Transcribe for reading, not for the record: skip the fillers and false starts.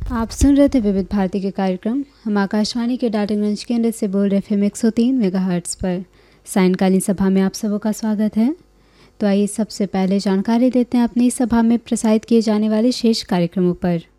आप सुन रहे थे विविध भारती के कार्यक्रम। हम आकाशवाणी के डाल्टनगंज केंद्र से बोल रहे FM 103 मेगाहर्ट्ज़ पर। सायंकालीन सभा में आप सबों का स्वागत है। तो आइए सबसे पहले जानकारी देते हैं अपनी सभा में प्रसारित किए जाने वाले शेष कार्यक्रमों पर।